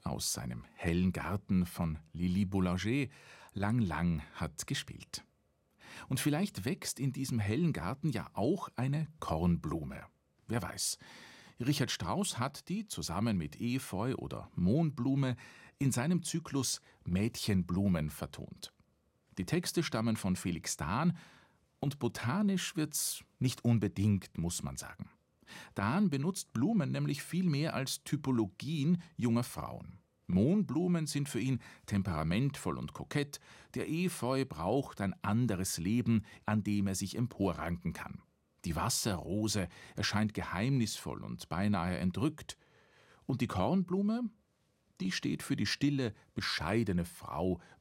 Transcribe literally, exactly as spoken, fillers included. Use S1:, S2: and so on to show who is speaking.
S1: aus seinem hellen Garten von Lili Boulanger lang, lang hat gespielt. Und vielleicht wächst in diesem hellen Garten ja auch eine Kornblume. Wer weiß. Richard Strauss hat die zusammen mit Efeu oder Mohnblume in seinem Zyklus Mädchenblumen vertont. Die Texte stammen von Felix Dahn und botanisch wird's nicht unbedingt, muss man sagen. Dahn benutzt Blumen nämlich viel mehr als Typologien junger Frauen. Mohnblumen sind für ihn temperamentvoll und kokett, der Efeu braucht ein anderes Leben, an dem er sich emporranken kann. Die Wasserrose erscheint geheimnisvoll und beinahe entrückt. Und die Kornblume, die steht für die stille, bescheidene Frau